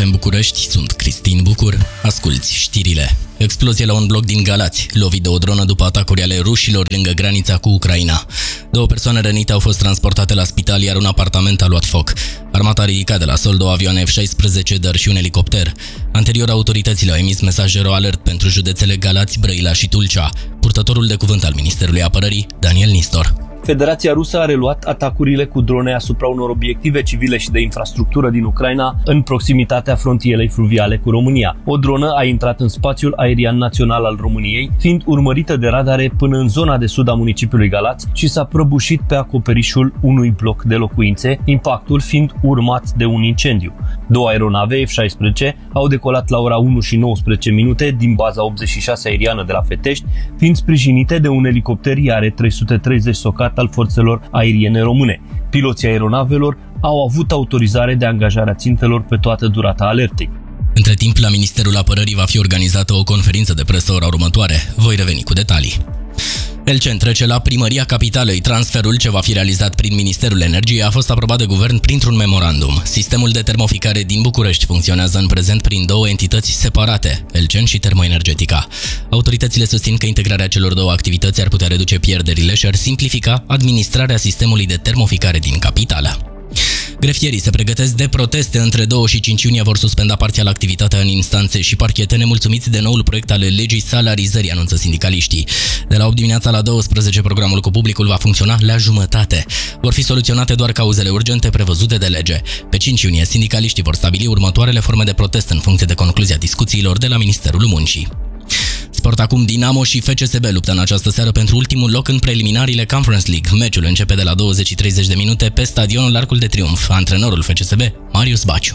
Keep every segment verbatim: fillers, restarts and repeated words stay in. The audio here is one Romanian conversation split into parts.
F M București, sunt Cristin Bucur, asculți știrile. Explozie la un bloc din Galați, lovit de o dronă după atacuri ale rușilor lângă granița cu Ucraina. Două persoane rănite au fost transportate la spital, iar un apartament a luat foc. Armata a ridicat de la sol două avioane F șaisprezece, dar și un elicopter. Anterior, autoritățile au emis mesaj ro-alert pentru județele Galați, Brăila și Tulcea. Purtătorul de cuvânt al Ministerului Apărării, Daniel Nistor. Federația Rusă a reluat atacurile cu drone asupra unor obiective civile și de infrastructură din Ucraina în proximitatea frontierei fluviale cu România. O dronă a intrat în spațiul aerian național al României, fiind urmărită de radare până în zona de sud a municipiului Galați și s-a prăbușit pe acoperișul unui bloc de locuințe, impactul fiind urmat de un incendiu. Două aeronave F șaisprezece au decolat la ora unu și nouăsprezece minute din baza optzeci și șase aeriană de la Fetești, fiind sprijinite de un elicopter I A R trei sute treizeci socat al forțelor aeriene române. Piloții aeronavelor au avut autorizare de angajare a țintelor pe toată durata alertei. Între timp, la Ministerul Apărării va fi organizată o conferință de presă ora următoare. Voi reveni cu detalii. Elcen trece la Primăria Capitalei. Transferul, ce va fi realizat prin Ministerul Energiei, a fost aprobat de guvern printr-un memorandum. Sistemul de termoficare din București funcționează în prezent prin două entități separate, Elcen și Termoenergetica. Autoritățile susțin că integrarea celor două activități ar putea reduce pierderile și ar simplifica administrarea sistemului de termoficare din capitală. Grefierii se pregătesc de proteste. Între doi și cinci iunie vor suspenda parțial activitatea în instanțe și parchete, nemulțumiți de noul proiect ale legii salarizării, anunță sindicaliștii. De la opt dimineața la douăsprezece, programul cu publicul va funcționa la jumătate. Vor fi soluționate doar cauzele urgente prevăzute de lege. Pe cinci iunie, sindicaliștii vor stabili următoarele forme de protest în funcție de concluzia discuțiilor de la Ministerul Muncii. Sport acum, Dinamo și F C S B luptă în această seară pentru ultimul loc în preliminariile Conference League. Meciul începe de la douăzeci și treizeci de minute pe stadionul Arcul de Triunf. Antrenorul F C S B, Marius Baciu.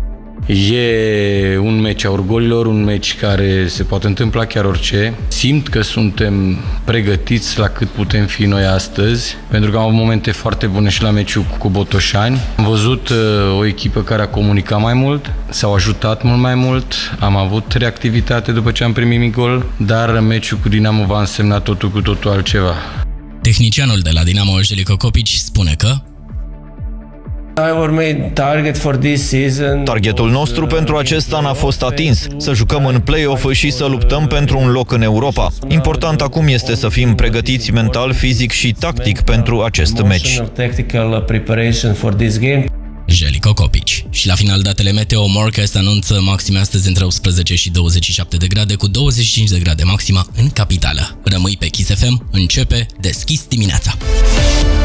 E un meci a orgolilor, un meci care se poate întâmpla chiar orice. Simt că suntem pregătiți la cât putem fi noi astăzi, pentru că am avut momente foarte bune și la meciul cu Botoșani. Am văzut uh, o echipă care a comunicat mai mult, s-au ajutat mult mai mult, am avut reactivitate după ce am primit gol, dar meciul cu Dinamo va însemna totul cu totul altceva. Tehnicianul de la Dinamo, Jelico Copici, spune că targetul nostru pentru acest an a fost atins, să jucăm în play-off și să luptăm pentru un loc în Europa. Important acum este să fim pregătiți mental, fizic și tactic pentru acest meci. Jelico Copici. Și la final, datele meteo. Morecast anunță maxime astăzi între optsprezece și douăzeci și șapte de grade, cu douăzeci și cinci de grade maxima în capitală. Rămâi pe Kiss F M, începe Deschis dimineața.